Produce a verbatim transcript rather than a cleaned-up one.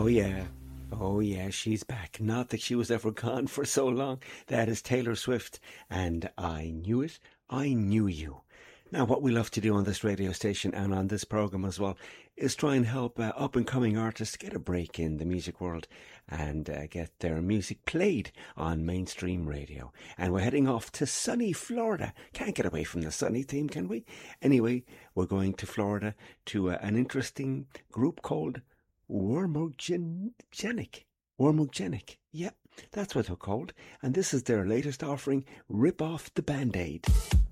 Oh yeah. Oh yeah, she's back. Not that she was ever gone for so long. That is Taylor Swift. And I knew it. I knew you. Now, what we love to do on this radio station and on this programme as well is try and help uh, up-and-coming artists get a break in the music world and uh, get their music played on mainstream radio. And we're heading off to sunny Florida. Can't get away from the sunny theme, can we? Anyway, we're going to Florida to uh, an interesting group called Wormogenic. Wormogenic. Yep, that's what they're called. And this is their latest offering, Rip Off the Band-Aid.